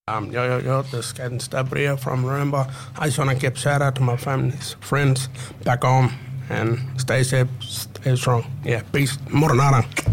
Yo, this is Captain Stabria from Marimba. I just want to give shout out to my family, friends back home, and stay safe, stay strong. Yeah, peace. Moronara.